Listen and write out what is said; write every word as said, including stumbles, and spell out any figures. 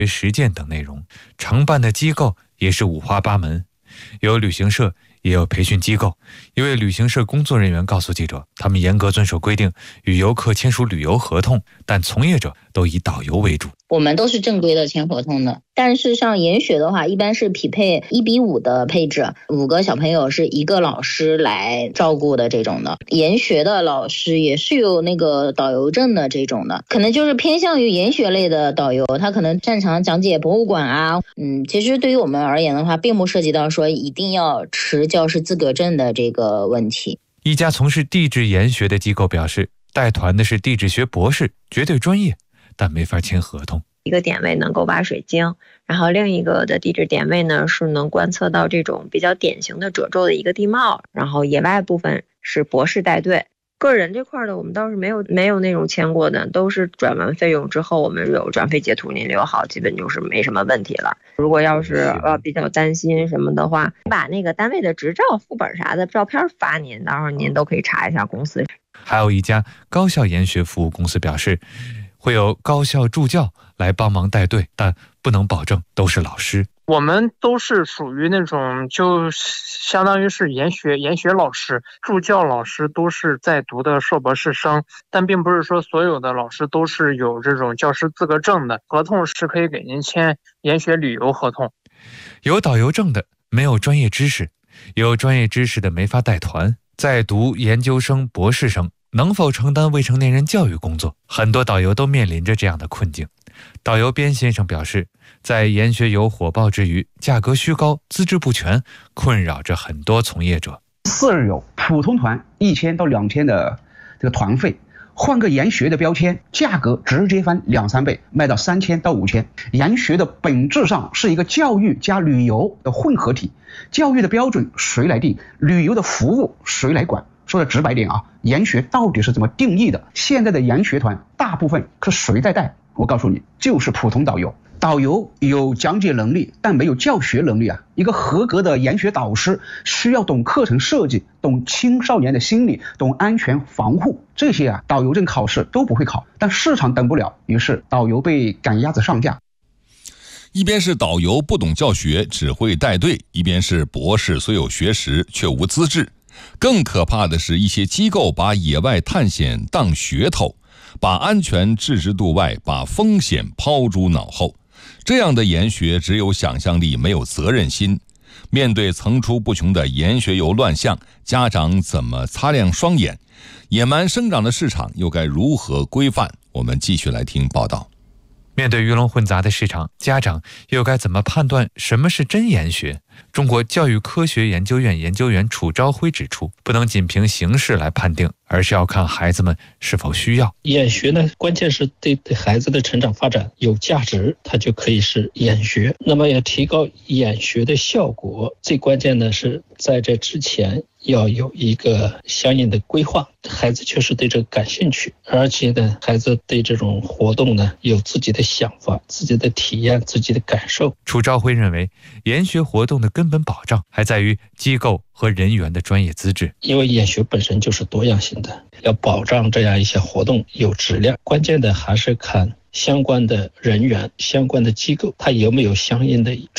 实践等内容。承办的机构也是五花八门，有旅行社，也有培训机构。一位旅行社工作人员告诉记者，他们严格遵守规定，与游客签署旅游合同，但从业者都以导游为主。 我们都是正规的签合同的，但是像研学的话，一般是匹配一比五的配置，五个小朋友是一个老师来照顾的这种的。研学的老师也是有那个导游证的这种的，可能就是偏向于研学类的导游，他可能擅长讲解博物馆啊。嗯，其实对于我们而言的话，并不涉及到说一定要持教师资格证的这个问题。 一家从事地质研学的机构表示，带团的是地质学博士，绝对专业，但没法签合同。 一个点位能够挖水晶，然后另一个的地质点位呢是能观测到这种比较典型的褶皱的一个地貌，然后野外部分是博士带队。个人这块的我们倒是没有没有那种签过的，都是转完费用之后我们有转费截图您留好，基本就是没什么问题了。如果要是呃比较担心什么的话，把那个单位的执照副本啥的照片发您，到时候您都可以查一下公司。 还有一家高校研学服务公司表示，会有高校助教来帮忙带队，但不能保证都是老师。 我们都是属于那种就相当于是研学研学老师，助教老师都是在读的硕博士生，但并不是说所有的老师都是有这种教师资格证的。合同是可以给您签研学旅游合同。 有导游证的没有专业知识，有专业知识的没法带团，在读研究生博士生能否承担未成年人教育工作，很多导游都面临着这样的困境。导游边先生表示，在研学游火爆之余，价格虚高，资质不全，困扰着很多从业者。 四日游普通团一千到两千的这个团费，换个研学的标签，价格直接翻两三倍，卖到三千到五千。研学的本质上是一个教育加旅游的混合体，教育的标准谁来定，旅游的服务谁来管？说的直白点啊，研学到底是怎么定义的？现在的研学团大部分是谁在带？我告诉你，就是普通导游。导游有讲解能力，但没有教学能力啊。一个合格的研学导师需要懂课程设计，懂青少年的心理，懂安全防护，这些啊，导游证考试都不会考，但市场等不了，于是导游被赶鸭子上架。 一边是导游不懂教学，只会带队，一边是博士虽有学识却无资质。更可怕的是，一些机构把野外探险当噱头，把安全置之度外，把风险抛诸脑后。这样的研学只有想象力，没有责任心。面对层出不穷的研学游乱象，家长怎么擦亮双眼？野蛮生长的市场又该如何规范？我们继续来听报道。 面对鱼龙混杂的市场，家长又该怎么判断什么是真研学？中国教育科学研究院研究员楚朝晖指出，不能仅凭形式来判定，而是要看孩子们是否需要。 研学呢，关键是对对孩子的成长发展有价值，它就可以是研学。那么要提高研学的效果，最关键的是在这之前要有一个相应的规划，孩子确实对这个感兴趣，而且呢，孩子对这种活动呢有自己的想法、自己的体验、自己的感受。 楚朝晖认为，研学活动的根本保障还在于机构和人员的专业资质， 因为研学本身就是多样性的，要保障这样一些活动有质量，关键的还是看相关的人员、相关的机构，它有没有相应的